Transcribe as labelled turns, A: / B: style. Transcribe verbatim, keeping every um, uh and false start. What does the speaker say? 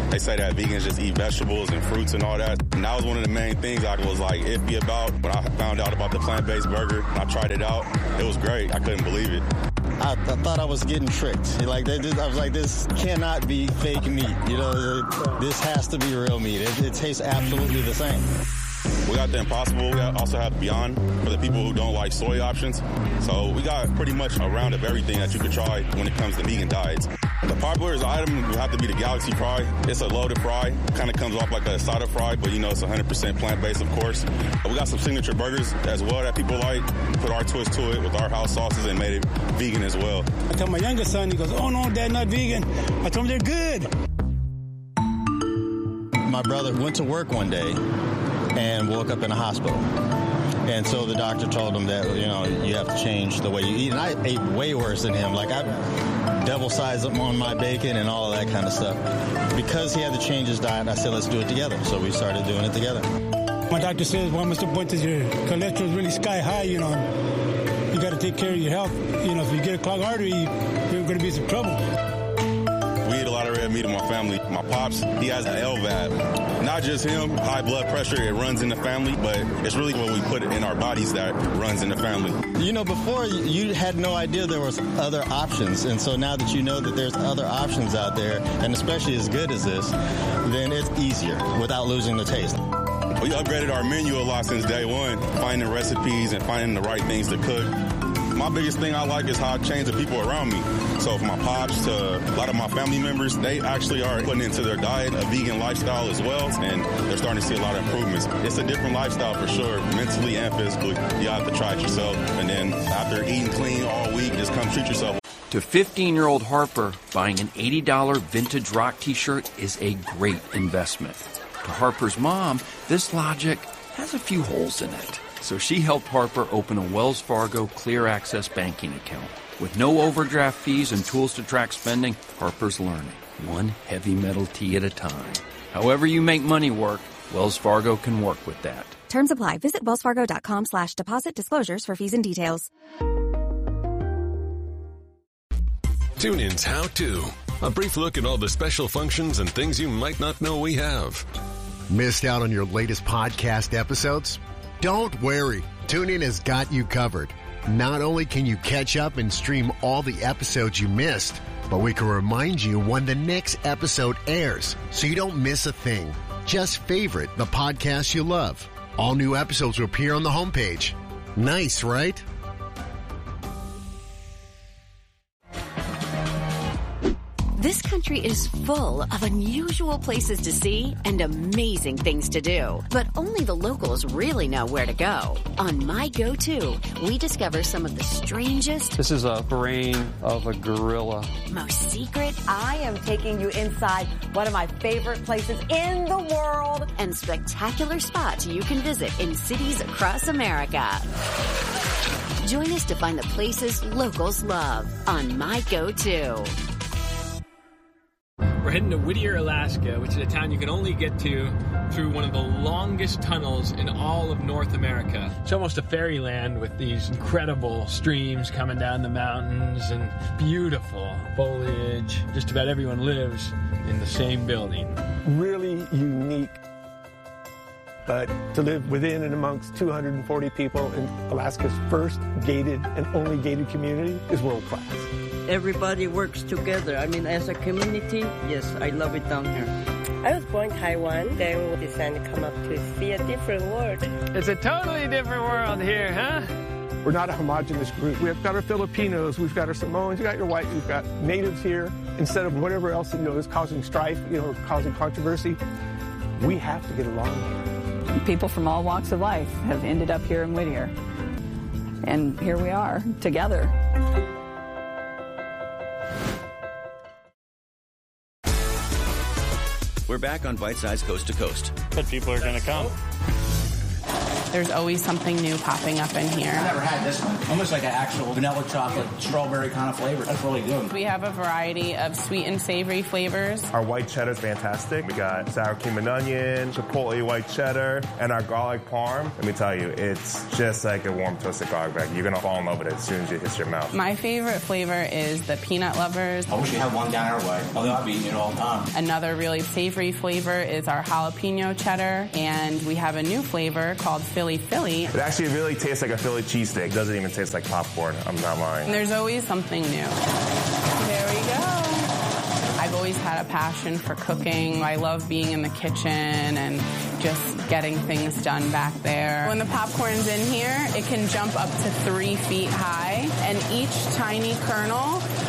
A: They say that vegans just eat vegetables and fruits and all that. And that was one of the main things I was like iffy about when I found out about the plant-based burger. I tried it out. It was great. I couldn't believe it.
B: I, I thought I was getting tricked. Like they just, I was like, this cannot be fake meat. You know, this has to be real meat. It, it tastes absolutely the same.
A: We got the Impossible. We also have Beyond for the people who don't like soy options. So we got pretty much a round of everything that you could try when it comes to vegan diets. The popular item would have to be the Galaxy Fry. It's a loaded fry. Kind of comes off like a asada fry, but you know it's one hundred percent plant-based, of course. We got some signature burgers as well that people like. Put our twist to it with our house sauces and made it vegan as well.
C: I tell my youngest son, he goes, oh no, Dad, not vegan. I told him they're good.
B: My brother went to work one day and woke up in a hospital. And so the doctor told him that, you know, you have to change the way you eat. And I ate way worse than him. Like, I double-sized up on my bacon and all of that kind of stuff. Because he had to change his diet, I said, let's do it together. So we started doing it together.
C: My doctor says, well, Mister Puentes, your cholesterol is really sky high, you know. You got to take care of your health. You know, if you get a clogged artery, you're going to be in some trouble.
A: We eat a lot of red meat in my family. My pops, he has an L V A D. Not just him, high blood pressure, it runs in the family, but it's really what we put in our bodies that runs in the family.
B: You know, before you had no idea there was other options, and so now that you know that there's other options out there, and especially as good as this, then it's easier without losing the taste.
A: We upgraded our menu a lot since day one, finding recipes and finding the right things to cook. My biggest thing I like is how I change the people around me. So from my pops to a lot of my family members, they actually are putting into their diet a vegan lifestyle as well, and they're starting to see a lot of improvements. It's a different lifestyle for sure, mentally and physically. You have to try it yourself, and then after eating clean all week, just come treat yourself.
D: To fifteen-year-old Harper, buying an eighty dollars vintage rock t-shirt is a great investment. To Harper's mom, this logic has a few holes in it. So she helped Harper open a Wells Fargo Clear Access banking account. With no overdraft fees and tools to track spending, Harper's learning, one heavy metal tea at a time. However you make money work, Wells Fargo can work with that.
E: Terms apply. Visit wellsfargo.com slash deposit disclosures for fees and details.
F: TuneIn's How To. A brief look at all the special functions and things you might not know we have.
G: Missed out on your latest podcast episodes? Don't worry. TuneIn has got you covered. Not only can you catch up and stream all the episodes you missed, but we can remind you when the next episode airs so you don't miss a thing. Just favorite the podcast you love. All new episodes will appear on the homepage. Nice, right?
H: This country is full of unusual places to see and amazing things to do. But only the locals really know where to go. On My Go-To, we discover some of the strangest...
I: This is a brain of a gorilla.
H: ...most secret...
J: I am taking you inside one of my favorite places in the world.
H: ...and spectacular spots you can visit in cities across America. Join us to find the places locals love on My Go-To.
K: We're heading to Whittier, Alaska, which is a town you can only get to through one of the longest tunnels in all of North America. It's almost a fairyland with these incredible streams coming down the mountains and beautiful foliage. Just about everyone lives in the same building.
L: Really unique. But to live within and amongst two hundred forty people in Alaska's first gated and only gated community is world class.
M: Everybody works together. I mean, as a community, yes, I love it down here.
N: I was born in Taiwan, then we decided to come up to see a different world.
K: It's a totally different world here, huh?
L: We're not a homogenous group. We've got our Filipinos, we've got our Samoans, we've got your white, we've got natives here. Instead of whatever else, you know, is causing strife, you know, causing controversy, we have to get along here.
O: People from all walks of life have ended up here in Whittier. And here we are, together.
P: We're back on Bite Size Coast to Coast.
Q: But people are going to come.
P: There's always something new popping up in here.
Q: I've never had this one. Almost like an actual vanilla chocolate, strawberry kind of flavor. That's really good.
P: We have a variety of sweet and savory flavors.
R: Our white cheddar is fantastic. We got sour cream and onion, chipotle white cheddar, and our garlic parm. Let me tell you, it's just like a warm toasted garlic bread. You're going to fall in love with it as soon as it hits your mouth.
P: My favorite flavor is the peanut lovers.
Q: I wish you had one down our way, although I've eaten it all the time.
P: Another really savory flavor is our jalapeno cheddar, and we have a new flavor called Philly Philly.
R: It actually really tastes like a Philly cheesesteak. It doesn't even taste like popcorn. I'm not lying.
P: And there's always something new. There we go. I've always had a passion for cooking. I love being in the kitchen and just getting things done back there. When the popcorn's in here, it can jump up to three feet high, and each tiny kernel